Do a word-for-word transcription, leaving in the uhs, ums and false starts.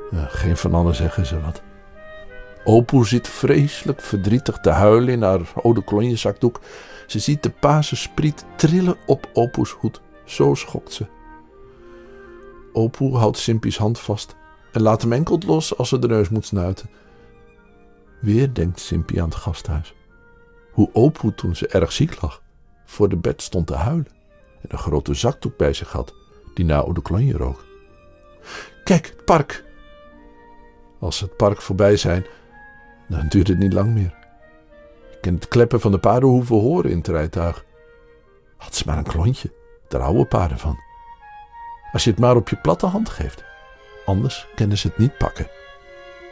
Uh, geen van allen zeggen ze wat. Opoe zit vreselijk verdrietig te huilen in haar eau de cologne zakdoek. Ze ziet de paarse spriet trillen op Opoes hoed. Zo schokt ze. Opoe houdt Simpie's hand vast en laat hem enkel los als ze de neus moet snuiten. Weer denkt Simpie aan het gasthuis. Hoe Opoe toen ze erg ziek lag, voor de bed stond te huilen en een grote zakdoek bij zich had, die naar eau de cologne rook. Kijk, het park! Als ze het park voorbij zijn, dan duurt het niet lang meer. Je kan het kleppen van de paardenhoeven horen in het rijtuig. Had ze maar een klontje, daar houden paarden van. Als je het maar op je platte hand geeft, anders kunnen ze het niet pakken.